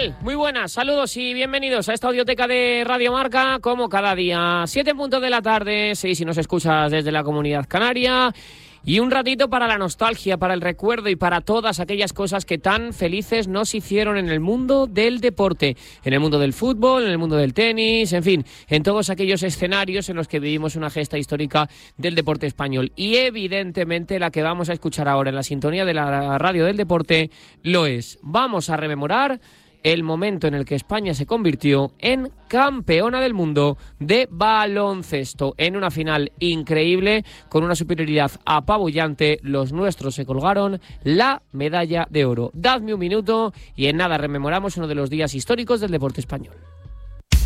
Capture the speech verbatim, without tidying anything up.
tal? Muy buenas, saludos y bienvenidos a esta audioteca de Radio Marca, como cada día, siete en punto de la tarde, seis si nos escuchas desde la Comunidad Canaria, y un ratito para la nostalgia, para el recuerdo y para todas aquellas cosas que tan felices nos hicieron en el mundo del deporte, en el mundo del fútbol, en el mundo del tenis, en fin, en todos aquellos escenarios en los que vivimos una gesta histórica del deporte español. Y evidentemente la que vamos a escuchar ahora en la sintonía de la radio del deporte lo es. Vamos a rememorar el momento en el que España se convirtió en campeona del mundo de baloncesto. En una final increíble, con una superioridad apabullante, los nuestros se colgaron la medalla de oro. Dadme un minuto y en nada rememoramos uno de los días históricos del deporte español.